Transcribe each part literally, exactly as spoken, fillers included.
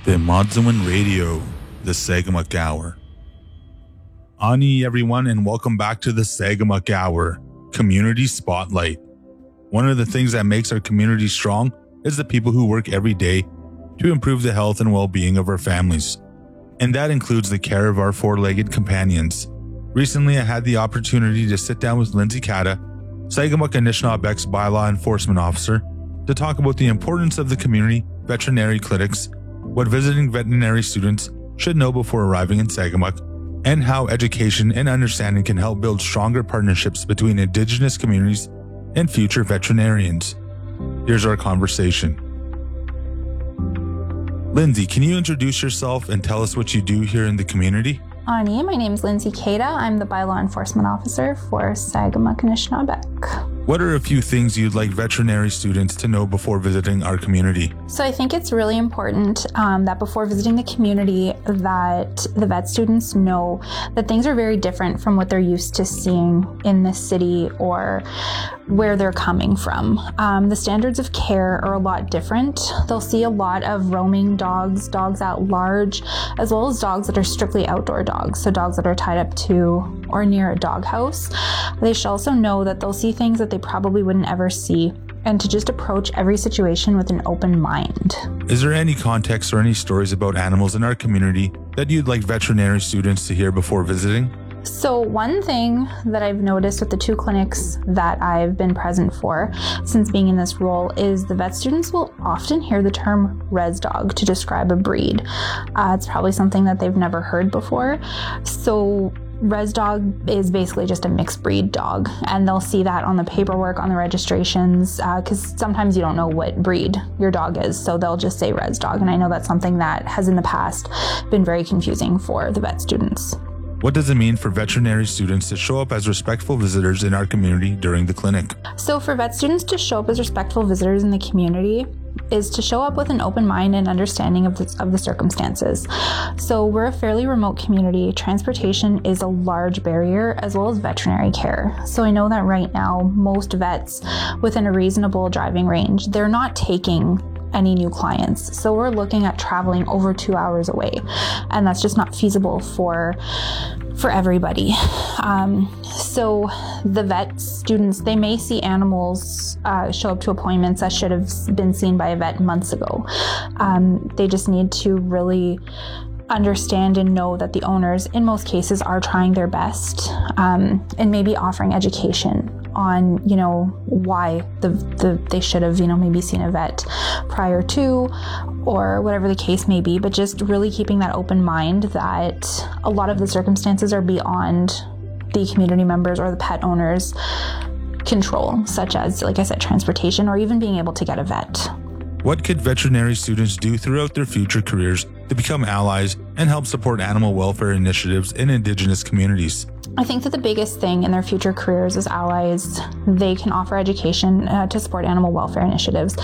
Bimodzawan Radio, the Sagamuk Hour. Ani everyone, and welcome back to the Sagamuk Hour, Community Spotlight. One of the things that makes our community strong is the people who work every day to improve the health and well-being of our families. And that includes the care of our four-legged companions. Recently, I had the opportunity to sit down with Lindsay Kata, Sagamuk Anishinaabek's bylaw enforcement officer, to talk about the importance of the community veterinary clinics, what visiting veterinary students should know before arriving in Sagamuk, and how education and understanding can help build stronger partnerships between Indigenous communities and future veterinarians. Here's our conversation. Lindsay, can you introduce yourself and tell us what you do here in the community? Ani, my name is Lindsay Kata. I'm the bylaw enforcement officer for Sagamuk Anishinaabek. What are a few things you'd like veterinary students to know before visiting our community? So I think it's really important um, that before visiting the community that the vet students know that things are very different from what they're used to seeing in the city or where they're coming from. Um, the standards of care are a lot different. They'll see a lot of roaming dogs, dogs at large, as well as dogs that are strictly outdoor dogs, so dogs that are tied up to or near a doghouse. They should also know that they'll see things that they probably wouldn't ever see, and to just approach every situation with an open mind. Is there any context or any stories about animals in our community that you'd like veterinary students to hear before visiting? So one thing that I've noticed with the two clinics that I've been present for since being in this role is the vet students will often hear the term res dog to describe a breed. Uh, it's probably something that they've never heard before. So res dog is basically just a mixed breed dog, and they'll see that on the paperwork, on the registrations, because uh, sometimes you don't know what breed your dog is, so they'll just say res dog, and I know that's something that has in the past been very confusing for the vet students. What does it mean for veterinary students to show up as respectful visitors in our community during the clinic? So for vet students to show up as respectful visitors in the community is to show up with an open mind and understanding of the, of the circumstances. So we're a fairly remote community. Transportation is a large barrier, as well as veterinary care. So I know that right now, most vets within a reasonable driving range, they're not taking any new clients. So we're looking at traveling over two hours away, and that's just not feasible for for everybody. Um, so the vet students, they may see animals uh, show up to appointments that should have been seen by a vet months ago. Um, they just need to really understand and know that the owners, in most cases, are trying their best, um, and maybe offering education on, you know, why the, the they should have, you know, maybe seen a vet prior to, or whatever the case may be, but just really keeping that open mind that a lot of the circumstances are beyond the community members or the pet owners' control, such as, like I said, transportation or even being able to get a vet. What could veterinary students do throughout their future careers to become allies and help support animal welfare initiatives in Indigenous communities? I think that the biggest thing in their future careers as allies, they can offer education uh, to support animal welfare initiatives.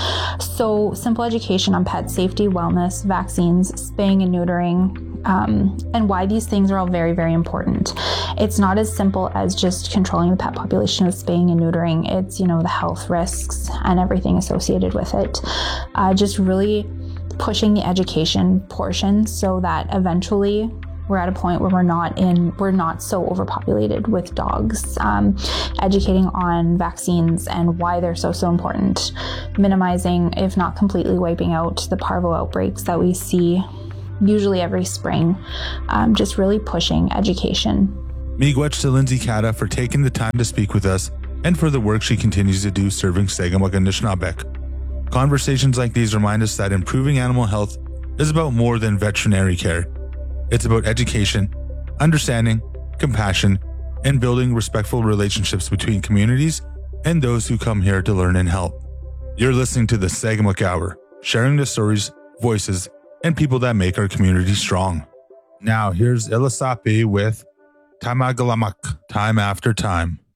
So simple education on pet safety, wellness, vaccines, spaying and neutering, um, and why these things are all very, very important. It's not as simple as just controlling the pet population with spaying and neutering. It's, you know, the health risks and everything associated with it. Uh, just really pushing the education portion so that eventually we're at a point where we're not in, we're not so overpopulated with dogs. Um, educating on vaccines and why they're so, so important. Minimizing, if not completely wiping out, the parvo outbreaks that we see usually every spring. Um, just really pushing education. Miigwech to Lindsay Kata for taking the time to speak with us and for the work she continues to do serving Sagamuk Anishinaabek. Conversations like these remind us that improving animal health is about more than veterinary care. It's about education, understanding, compassion, and building respectful relationships between communities and those who come here to learn and help. You're listening to the Sagamuk Hour, sharing the stories, voices, and people that make our community strong. Now, here's Ilasapi with Tamagalamak, Time After Time.